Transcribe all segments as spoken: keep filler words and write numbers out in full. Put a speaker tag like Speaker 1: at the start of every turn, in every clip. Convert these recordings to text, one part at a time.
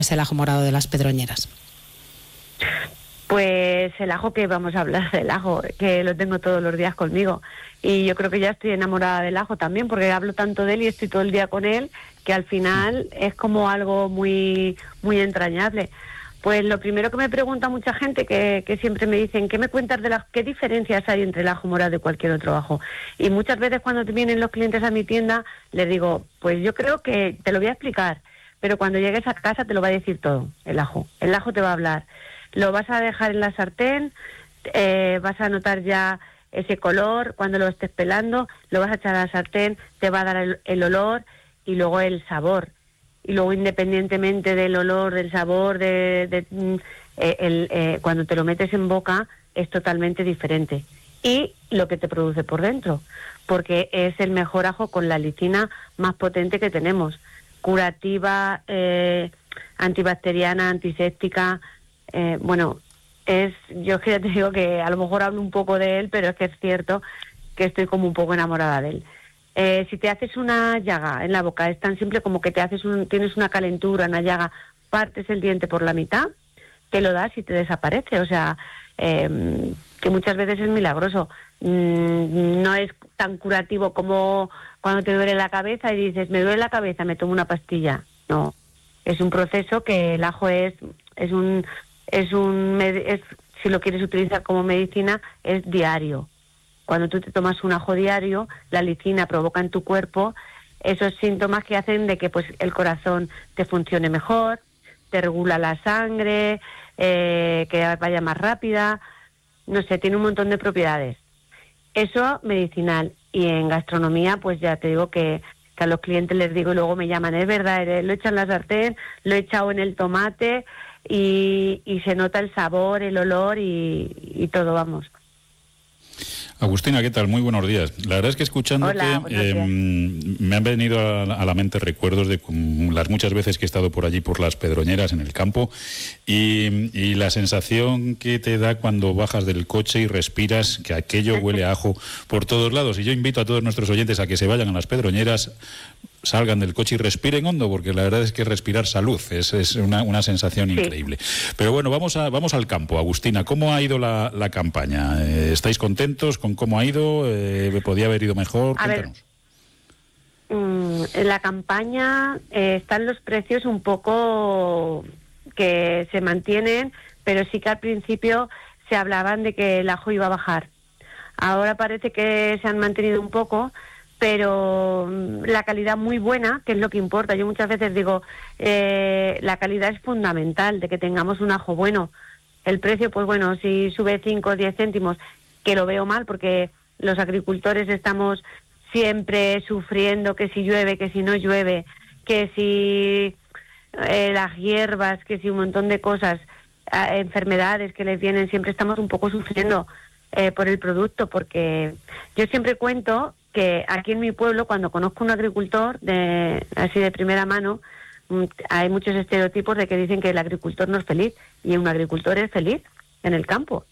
Speaker 1: es el ajo morado de las Pedroñeras?
Speaker 2: Pues el ajo, que vamos a hablar del ajo, que lo tengo todos los días conmigo. Y yo creo que ya estoy enamorada del ajo también, porque hablo tanto de él y estoy todo el día con él, que al final es como algo muy, muy entrañable. Pues lo primero que me pregunta mucha gente, que, que siempre me dicen, ¿qué me cuentas de las, qué diferencias hay entre el ajo morado y cualquier otro ajo? Y muchas veces cuando te vienen los clientes a mi tienda, les digo, pues yo creo que te lo voy a explicar, pero cuando llegues a casa te lo va a decir todo, el ajo. El ajo te va a hablar. Lo vas a dejar en la sartén, eh, vas a notar ya ese color, cuando lo estés pelando, lo vas a echar a la sartén, te va a dar el, el olor y luego el sabor. Y luego, independientemente del olor, del sabor, de, de, eh, el, eh, cuando te lo metes en boca, es totalmente diferente. Y lo que te produce por dentro, porque es el mejor ajo con la lisina más potente que tenemos. Curativa, eh, antibacteriana, antiséptica. Eh, bueno, es, yo es que ya te digo que a lo mejor hablo un poco de él, pero es que es cierto que estoy como un poco enamorada de él. Eh, si te haces una llaga en la boca, es tan simple como que te haces un, tienes una calentura, una llaga, partes el diente por la mitad, te lo das y te desaparece. O sea, eh, que muchas veces es milagroso. Mm, no es tan curativo como cuando te duele la cabeza y dices, me duele la cabeza, me tomo una pastilla. No, es un proceso que el ajo es, es un... Es un es, si lo quieres utilizar como medicina, es diario. Cuando tú te tomas un ajo diario, la lisina provoca en tu cuerpo esos síntomas que hacen de que pues el corazón te funcione mejor, te regula la sangre, eh, que vaya más rápida, no sé, tiene un montón de propiedades. Eso medicinal. Y en gastronomía, pues ya te digo que, que a los clientes les digo y luego me llaman, es verdad, lo he echado en la sartén, lo he echado en el tomate, Y, y se nota el sabor, el olor y, y todo, vamos.
Speaker 3: Agustina, ¿qué tal? Muy buenos días. La verdad es que escuchándote
Speaker 2: Hola,
Speaker 3: eh, me han venido a, a la mente recuerdos de las muchas veces que he estado por allí, por las Pedroñeras, en el campo, y, y la sensación que te da cuando bajas del coche y respiras que aquello huele a ajo por todos lados. Y yo invito a todos nuestros oyentes a que se vayan a las Pedroñeras, salgan del coche y respiren hondo, porque la verdad es que respirar salud es, es una, una sensación sí. increíble. Pero bueno, vamos a vamos al campo. Agustina, ¿cómo ha ido la, la campaña? Eh, ¿Estáis contentos con cómo ha ido? Eh, ¿Podía haber ido mejor?
Speaker 2: A
Speaker 3: Cuéntanos.
Speaker 2: Ver, mmm, en la campaña eh, están los precios un poco que se mantienen, pero sí que al principio se hablaban de que el ajo iba a bajar. Ahora parece que se han mantenido un poco, pero la calidad muy buena, que es lo que importa. Yo muchas veces digo, eh, la calidad es fundamental, de que tengamos un ajo bueno. El precio, pues bueno, si sube cinco o diez céntimos, que lo veo mal, porque los agricultores estamos siempre sufriendo que si llueve, que si no llueve, que si eh, las hierbas, que si un montón de cosas, eh, enfermedades que les vienen, siempre estamos un poco sufriendo eh, por el producto, porque yo siempre cuento que aquí en mi pueblo, cuando conozco un agricultor de así de primera mano, hay muchos estereotipos de que dicen que el agricultor no es feliz, y un agricultor es feliz en el campo.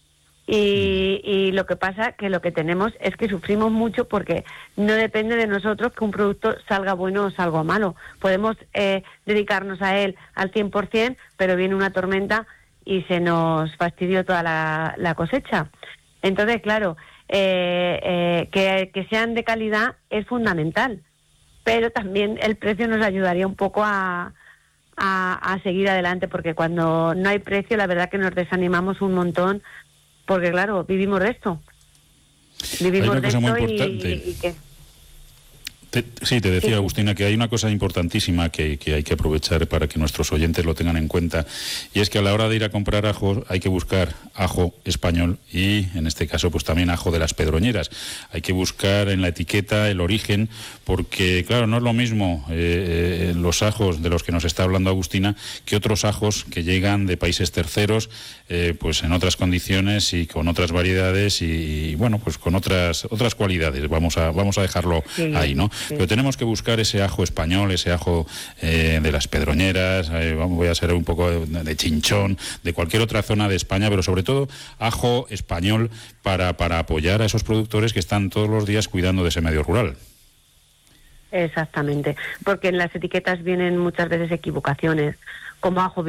Speaker 2: Y, y lo que pasa que lo que tenemos es que sufrimos mucho, porque no depende de nosotros que un producto salga bueno o salga malo. Podemos eh, dedicarnos a él al cien por ciento, pero viene una tormenta y se nos fastidió toda la, la cosecha. Entonces, claro, eh, eh, que, que sean de calidad es fundamental, pero también el precio nos ayudaría un poco a, a, a seguir adelante, porque cuando no hay precio, la verdad que nos desanimamos un montón, porque claro, vivimos de esto. Vivimos de esto y, y que...
Speaker 3: Te, sí, te decía,
Speaker 2: sí,
Speaker 3: Agustina, que hay una cosa importantísima que, que hay que aprovechar para que nuestros oyentes lo tengan en cuenta, y es que a la hora de ir a comprar ajo hay que buscar ajo español y, en este caso, pues también ajo de las Pedroñeras. Hay que buscar en la etiqueta el origen, porque, claro, no es lo mismo eh, los ajos de los que nos está hablando Agustina que otros ajos que llegan de países terceros, eh, pues en otras condiciones y con otras variedades y, y bueno, pues con otras otras cualidades. Vamos a vamos a dejarlo sí, ahí, ¿no? Sí. Pero tenemos que buscar ese ajo español, ese ajo eh, de las Pedroñeras, eh, voy a ser un poco de, de Chinchón, de cualquier otra zona de España, pero sobre todo ajo español para, para apoyar a esos productores que están todos los días cuidando de ese medio rural.
Speaker 2: Exactamente, porque en las etiquetas vienen muchas veces equivocaciones, como ajo